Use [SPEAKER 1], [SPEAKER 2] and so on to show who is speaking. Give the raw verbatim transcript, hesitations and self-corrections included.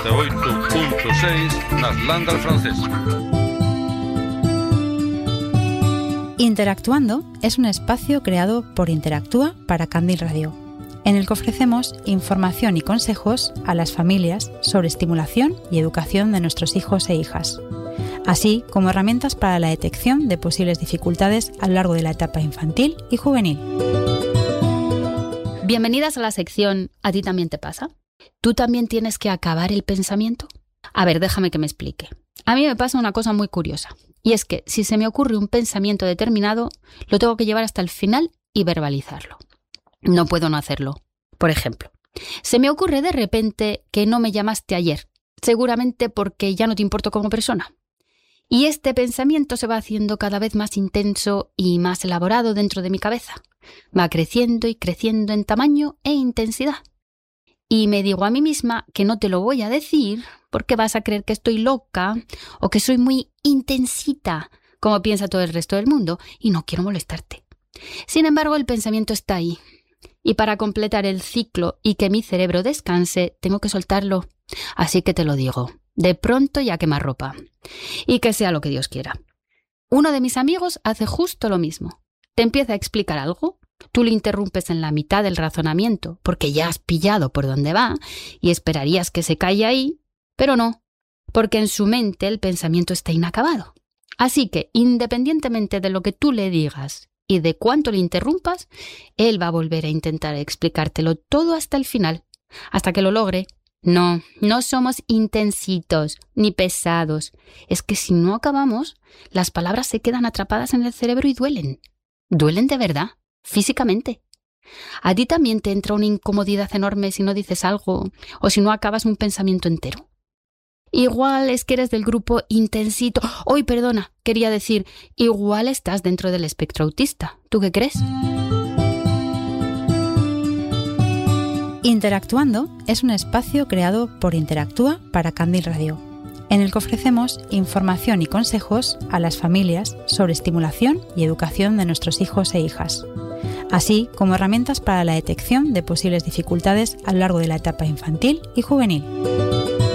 [SPEAKER 1] noventa e oito punto seis nas Landas Francesas.
[SPEAKER 2] Interactuando es un espacio creado por Interactúa para Candil Radio, en el que ofrecemos información y consejos a las familias sobre estimulación y educación de nuestros hijos e hijas, así como herramientas para la detección de posibles dificultades a lo largo de la etapa infantil y juvenil.
[SPEAKER 3] Bienvenidas a la sección ¿A ti también te pasa? ¿Tú también tienes que acabar el pensamiento? A ver, déjame que me explique. A mí me pasa una cosa muy curiosa, y es que si se me ocurre un pensamiento determinado, lo tengo que llevar hasta el final y verbalizarlo. No puedo no hacerlo. Por ejemplo, se me ocurre de repente que no me llamaste ayer, seguramente porque ya no te importo como persona. Y este pensamiento se va haciendo cada vez más intenso y más elaborado dentro de mi cabeza. Va creciendo y creciendo en tamaño e intensidad. Y me digo a mí misma que no te lo voy a decir porque vas a creer que estoy loca o que soy muy intensita, como piensa todo el resto del mundo, y no quiero molestarte. Sin embargo, el pensamiento está ahí. Y para completar el ciclo y que mi cerebro descanse, tengo que soltarlo. Así que te lo digo, de pronto y a quemarropa. Y que sea lo que Dios quiera. Uno de mis amigos hace justo lo mismo. Te empieza a explicar algo. Tú le interrumpes en la mitad del razonamiento porque ya has pillado por dónde va y esperarías que se calle ahí, pero no, porque en su mente el pensamiento está inacabado. Así que, independientemente de lo que tú le digas y de cuánto le interrumpas, él va a volver a intentar explicártelo todo hasta el final, hasta que lo logre. No, no somos intensitos ni pesados. Es que si no acabamos, las palabras se quedan atrapadas en el cerebro y duelen. Duelen de verdad. Físicamente. ¿A ti también te entra una incomodidad enorme si no dices algo o si no acabas un pensamiento entero? Igual es que eres del grupo intensito. ¡Ay, perdona! Quería decir, igual estás dentro del espectro autista. ¿Tú qué crees?
[SPEAKER 2] Interactuando es un espacio creado por Interactúa para Candil Radio, en el que ofrecemos información y consejos a las familias sobre estimulación y educación de nuestros hijos e hijas, así como herramientas para la detección de posibles dificultades a lo largo de la etapa infantil y juvenil.